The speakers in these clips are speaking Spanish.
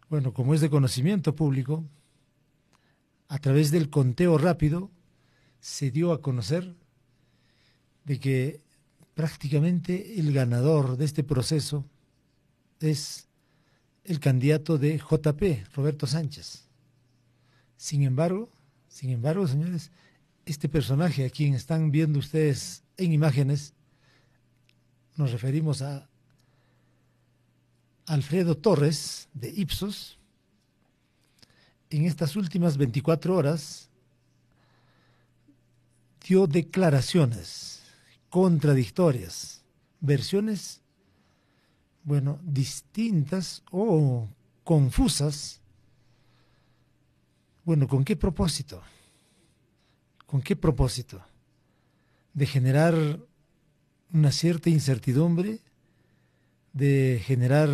Bueno, como es de conocimiento público, a través del conteo rápido se dio a conocer de que prácticamente el ganador de este proceso es el candidato de JP, Roberto Sánchez. Sin embargo, señores, este personaje a quien están viendo ustedes en imágenes, nos referimos a Alfredo Torres de Ipsos. En estas últimas 24 horas dio declaraciones contradictorias, versiones, bueno, distintas o confusas. Bueno, ¿con qué propósito? ¿Con qué propósito? De generar una cierta incertidumbre, de generar,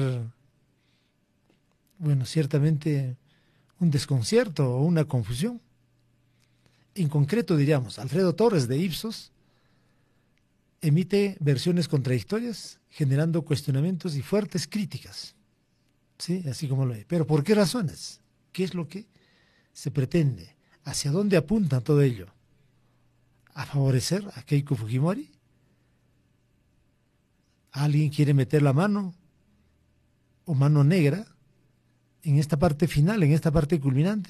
bueno, ciertamente un desconcierto o una confusión. En concreto, diríamos, Alfredo Torres de Ipsos emite versiones contradictorias, generando cuestionamientos y fuertes críticas. ¿Sí? Así como lo ve. ¿Pero por qué razones? ¿Qué es lo que se pretende? ¿Hacia dónde apunta todo ello? ¿A favorecer a Keiko Fujimori? ¿Alguien quiere meter la mano o mano negra en esta parte final, en esta parte culminante?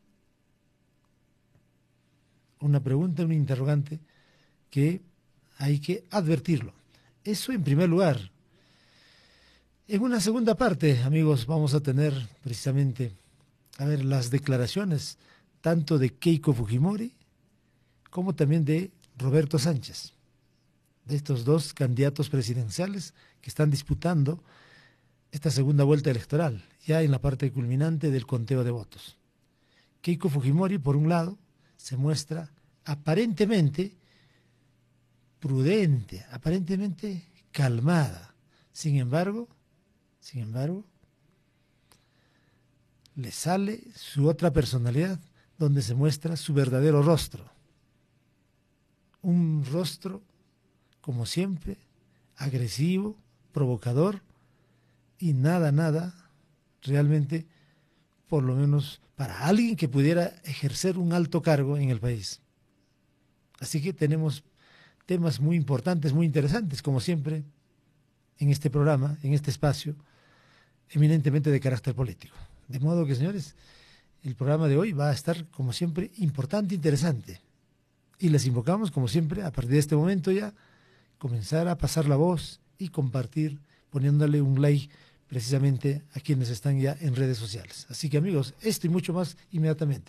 Una pregunta, un interrogante que hay que advertirlo. Eso en primer lugar. En una segunda parte, amigos, vamos a tener precisamente, a ver, las declaraciones tanto de Keiko Fujimori como también de Roberto Sánchez, de estos dos candidatos presidenciales que están disputando esta segunda vuelta electoral, ya en la parte culminante del conteo de votos. Keiko Fujimori, por un lado, se muestra aparentemente prudente, aparentemente calmada. Sin embargo, le sale su otra personalidad, donde se muestra su verdadero rostro. Un rostro, como siempre, agresivo, provocador y nada, realmente, por lo menos para alguien que pudiera ejercer un alto cargo en el país. Así que tenemos temas muy importantes, muy interesantes, como siempre, en este programa, en este espacio, eminentemente de carácter político. De modo que, señores, el programa de hoy va a estar, como siempre, importante, interesante. Y les invocamos, como siempre, a partir de este momento ya, comenzar a pasar la voz y compartir, poniéndole un like precisamente a quienes están ya en redes sociales. Así que, amigos, esto y mucho más inmediatamente.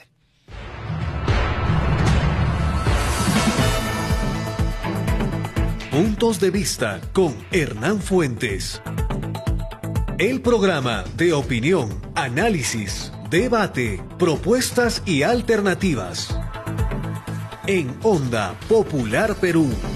Puntos de vista con Hernán Fuentes. El programa de opinión, análisis, debate, propuestas y alternativas. En Onda Popular Perú.